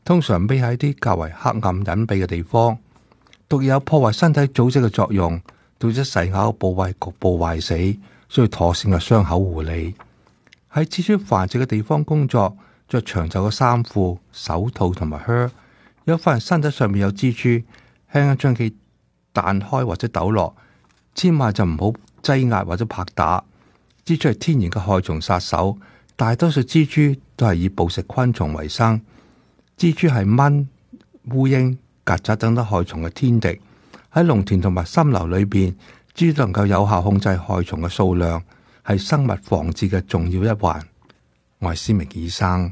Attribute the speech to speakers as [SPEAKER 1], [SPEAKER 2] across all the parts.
[SPEAKER 1] 通常匿喺啲較為黑暗隱蔽嘅地方。毒有破壞身體組織嘅作用，導致細咬部位局部壞死，需要妥善嘅傷口護理。喺蜘蛛繁殖嘅地方工作，着長袖嘅衫褲、手套同埋靴。有發現身體上面有蜘蛛，輕輕將佢彈開或者抖落，千萬就唔好擠壓或者拍打。蜘蛛係天然嘅害蟲殺手，大多數蜘蛛都係以捕食昆蟲為生。蜘蛛係蚊、烏蠅、曱甴等等害蟲嘅天敵。喺農田同埋森林裏邊，蜘蛛能夠有效控制害蟲嘅數量，係生物防治嘅重要一環。我係施明醫生。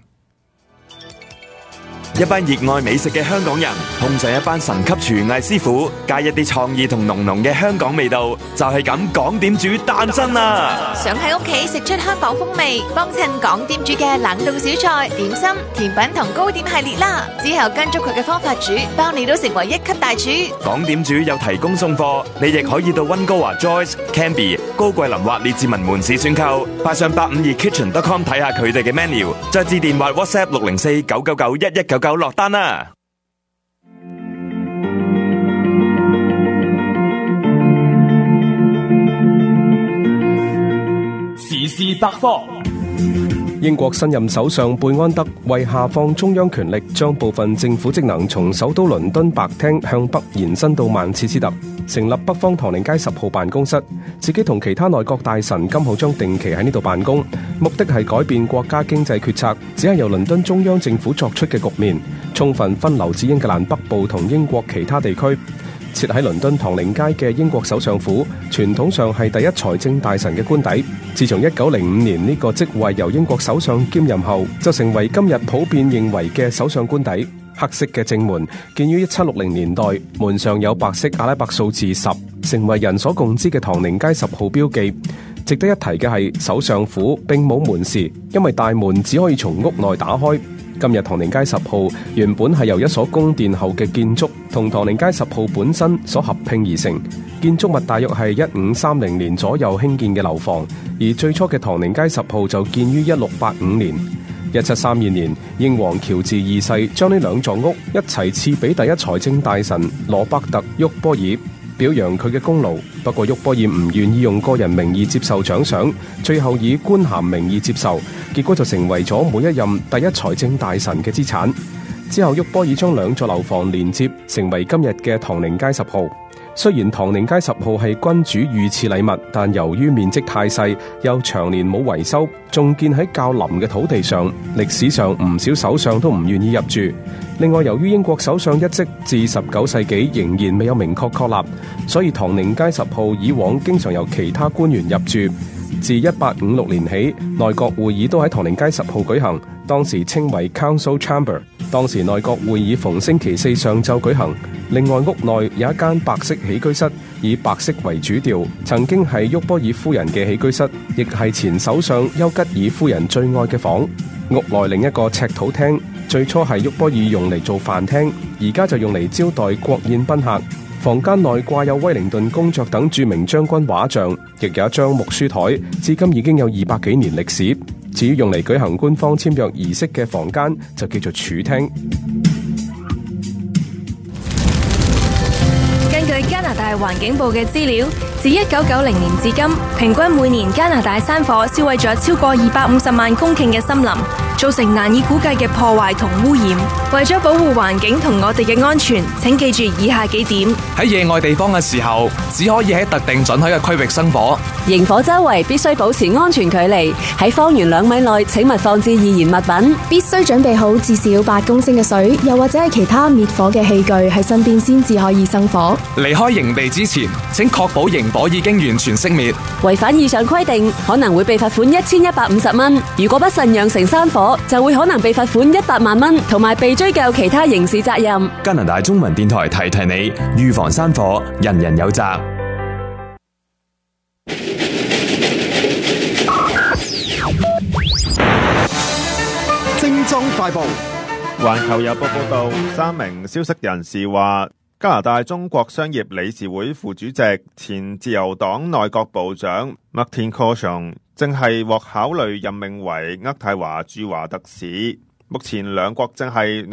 [SPEAKER 2] 一班熱愛美食嘅香港人，碰上一班神級廚藝師傅，加一啲創意同濃濃嘅香港味道，就係咁港點煮誕生啦！
[SPEAKER 3] 想喺屋企食出香港風味，幫襯港點煮嘅冷凍小菜、點心、甜品同糕點系列啦。之後跟足佢嘅方法煮，包你都成為一級大廚。
[SPEAKER 2] 港點煮有提供送貨，你亦可以到溫哥華 Joyce、Canby、高桂林或列治文門市選購，快上852kitchen.com 睇下佢哋嘅 menu， 再致電或 WhatsApp 604-999-1199落單啦！
[SPEAKER 4] 時事百科。
[SPEAKER 5] 英國新任首相貝安德為下放中央權力，將部分政府職能從首都倫敦白廳向北延伸到曼徹斯特，成立北方唐寧街10號辦公室。自己同其他內閣大臣今後將定期喺呢度辦公，目的係改變國家經濟決策只係由倫敦中央政府作出嘅局面，充分分流至英格蘭北部同英國其他地區。設喺倫敦唐寧街嘅英國首相府，傳統上係第一財政大臣嘅官邸。自從1905年呢個職位由英國首相兼任後，就成為今日普遍認為嘅首相官邸。黑色嘅正門建於1760年代，門上有白色阿拉伯數字10，成為人所共知嘅唐寧街10號標記。值得一提嘅係，首相府並冇門匙，因為大門只可以從屋內打開。今日唐寧街10號原本係由一所宮殿後嘅建築同唐寧街10號本身所合併而成，建築物大約係1530年左右興建嘅樓房，而最初嘅唐寧街10號就建於1685年。1732年，英皇喬治二世將呢兩座屋一齊賜俾第一財政大臣羅伯特·沃波爾，表揚佢嘅功勞。不過沃波爾唔願意用個人名義接受獎賞，最後以官銜名義接受，結果就成為咗每一任第一財政大臣嘅資產。之後沃波爾將兩座樓房連接，成為今日嘅唐寧街10號。雖然唐寧街10號係君主御賜禮物，但由於面積太細，又長年冇維修，仲建喺較臨嘅土地上，歷史上唔少首相都唔願意入住。另外，由於英國首相一職至19世紀仍然未有明確確立，所以唐寧街10號以往經常由其他官員入住。自1856年起，內閣會議都喺唐寧街10號舉行，當時稱為 Council Chamber。當時內閣會議逢星期四上晝舉行。另外，屋內有一間白色起居室，以白色為主調，曾經係沃波爾夫人嘅起居室，亦係前首相丘吉爾夫人最愛嘅房。屋內另一個赤土廳，最初係沃波爾用嚟做飯廳，而家就用嚟招待國宴賓客。房間內掛有威靈頓公爵等著名將軍畫像，亦有一張木書台，至今已經有200幾年歷史。至於用嚟舉行官方簽約儀式嘅房間，就叫做儲廳。
[SPEAKER 6] 根據加拿大環境部嘅資料，自1990年至今，平均每年加拿大山火燒毀咗超過250萬公頃嘅森林，造成難以估計嘅破壞同污染。為咗保護環境同我哋嘅安全，請記住以下幾點：
[SPEAKER 4] 喺野外地方嘅時候，只可以喺特定准許嘅區域生火。
[SPEAKER 7] 營火周圍必須保持安全距離，喺方圓2米內請勿放置易燃物品。
[SPEAKER 8] 必須準備好至少8公升嘅水，又或者係其他滅火嘅器具喺身邊先至可以生火。
[SPEAKER 4] 離開營地之前，請確保營火已經完全熄滅。
[SPEAKER 7] 違反以上規定，可能會被罰款1150蚊。如果不慎釀成山火，就會可能被罰款100萬蚊，同埋被追究其他刑事責任。
[SPEAKER 2] 加拿大中文電台提提你，預防山火，人人有責。
[SPEAKER 9] 精裝快報。環球郵報報道，3名消息人士話，加拿大中國商業理事會副主席、前自由黨內閣部長 Martin Cauchon 正係獲考慮任命為渥太華駐華特使。目前兩國正係